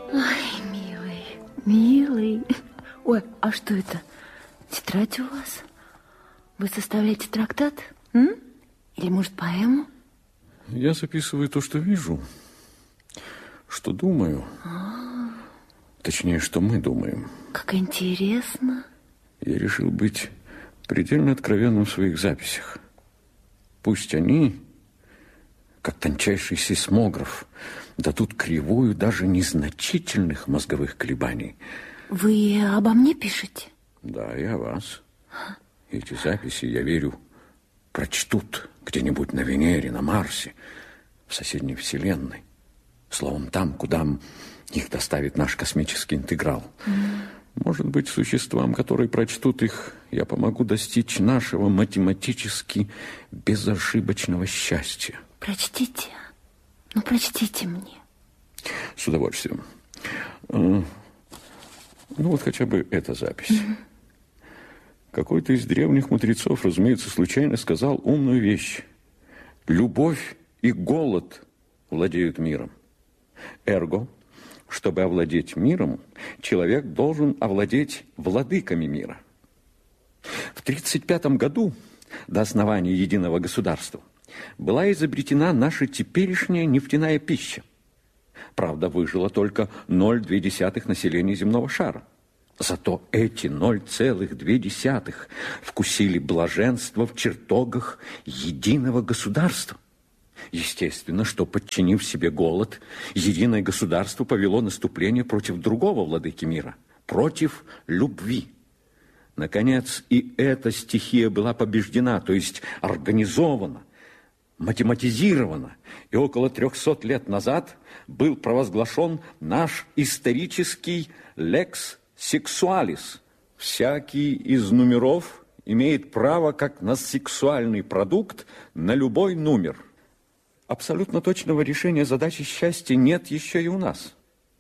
Ой, милый, милый. Ой, а что это? Тетрадь у вас? Вы составляете трактат? Или, может, поэму? Я записываю то, что вижу, что думаю. Точнее, что мы думаем. Как интересно. Я решил быть предельно откровенным в своих записях. Пусть они, как тончайший сейсмограф, дадут кривую даже незначительных мозговых колебаний. Вы обо мне пишете? Да, и о вас. Эти записи, я верю, прочтут где-нибудь на Венере, на Марсе, в соседней вселенной. Словом, там, куда их доставит наш космический интеграл. Может быть, существам, которые прочтут их, я помогу достичь нашего математически безошибочного счастья. Прочтите. Ну, прочтите мне. С удовольствием. Ну, вот хотя бы эта запись. Какой-то из древних мудрецов, разумеется, случайно сказал умную вещь. Любовь и голод владеют миром. Эрго, чтобы овладеть миром, человек должен овладеть владыками мира. В 1935 году, до основания единого государства, была изобретена наша теперешняя нефтяная пища. Правда, выжило только 0,2 населения земного шара. Зато эти 0,2 вкусили блаженство в чертогах единого государства. Естественно, что, подчинив себе голод, единое государство повело наступление против другого владыки мира, против любви. Наконец, и эта стихия была побеждена, то есть организована, математизирована, и около 300 лет назад был провозглашен наш исторический «лекс сексуалис». Всякий из номеров имеет право, как на сексуальный продукт, на любой номер. Абсолютно точного решения задачи счастья нет еще и у нас.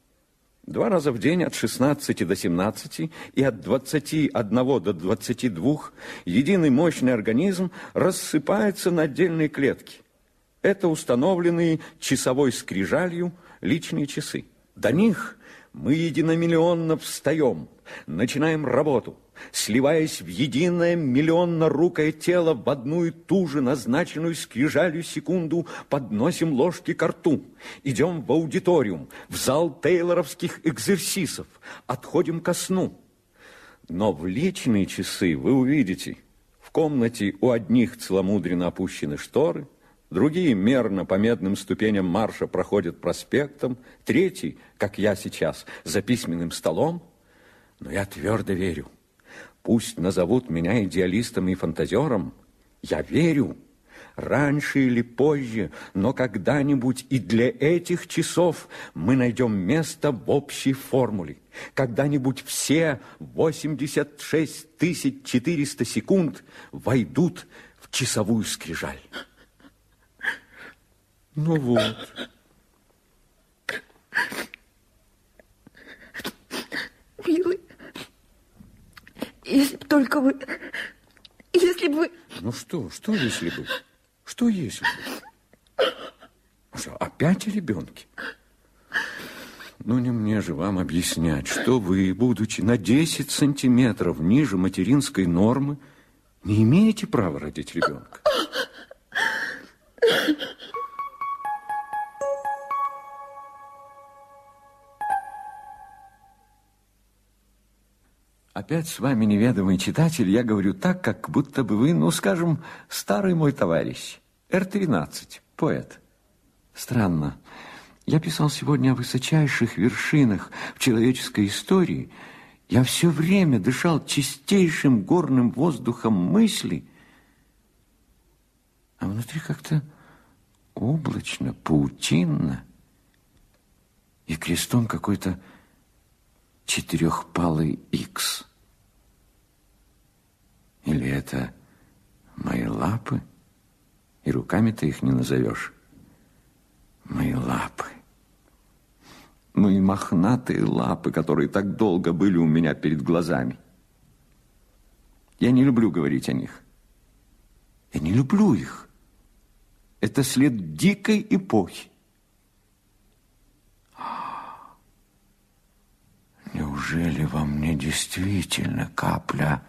2 раза в день от 16 до 17 и от 21 до 22 единый мощный организм рассыпается на отдельные клетки. Это установленные часовой скрижалью личные часы. До них мы единомиллионно встаем, начинаем работу, сливаясь в единое миллионно-рукое тело в одну и ту же назначенную скрижалью секунду, подносим ложки ко рту, идем в аудиториум, в зал тейлоровских экзерсисов, отходим ко сну. Но в личные часы вы увидите, в комнате у одних целомудренно опущены шторы, другие мерно по медным ступеням марша проходят проспектом, третий, как я сейчас, за письменным столом. Но я твердо верю. Пусть назовут меня идеалистом и фантазером, я верю, раньше или позже, но когда-нибудь и для этих часов мы найдем место в общей формуле. Когда-нибудь все 86 400 секунд войдут в часовую скрижаль. Ну вот. Милый, если бы только вы... Если бы вы... Ну что если бы? Что если бы? Что, опять о ребенке? Ну не мне же вам объяснять, что вы, будучи на 10 сантиметров ниже материнской нормы, не имеете права родить ребенка. Опять с вами, неведомый читатель, я говорю так, как будто бы вы, ну, скажем, старый мой товарищ, Р-13, поэт. Странно. Я писал сегодня о высочайших вершинах в человеческой истории. Я все время дышал чистейшим горным воздухом мысли, а внутри как-то облачно, паутинно, и крестом какой-то четырехпалый икс. Или это мои лапы? И руками ты их не назовешь. Мои лапы. Мои мохнатые лапы, которые так долго были у меня перед глазами. Я не люблю говорить о них. Я не люблю их. Это след дикой эпохи. неужели во мне действительно капля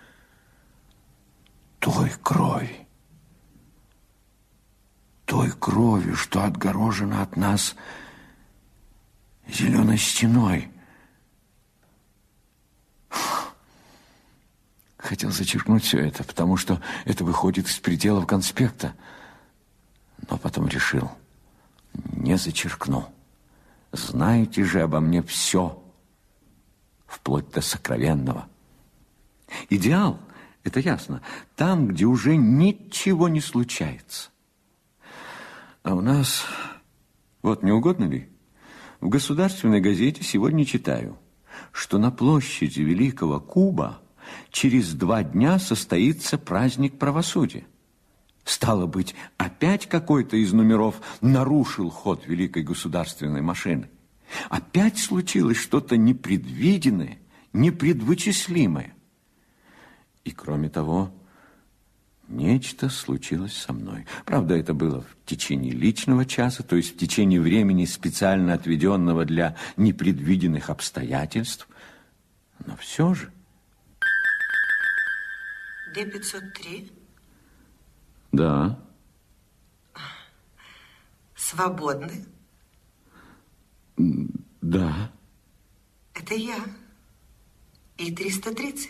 той крови? Той крови, что отгорожена от нас зеленой стеной. Хотел зачеркнуть все это, потому что это выходит из пределов конспекта. Но потом решил, не зачеркну. Знаете же обо мне все, вплоть до сокровенного. Идеал, это ясно, там, где уже ничего не случается. А у нас, вот не угодно ли, в государственной газете сегодня читаю, что на площади Великого Куба через 2 дня состоится праздник правосудия. Стало быть, опять какой-то из номеров нарушил ход великой государственной машины. Опять случилось что-то непредвиденное, непредвычислимое. И кроме того, нечто случилось со мной. Правда, это было в течение личного часа, то есть в течение времени, специально отведенного для непредвиденных обстоятельств. Но все же... Д-503? Да. Свободны? Да. Это я. И-330.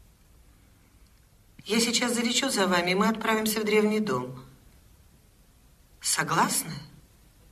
Я сейчас залечу за вами, и мы отправимся в древний дом. Согласны?